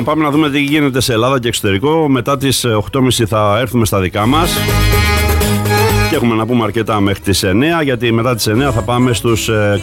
πάμε να δούμε τι γίνεται σε Ελλάδα και εξωτερικό. Μετά τις 8.30 θα έρθουμε στα δικά μας. Και έχουμε να πούμε αρκετά μέχρι τις 9, γιατί μετά τις 9 θα πάμε στους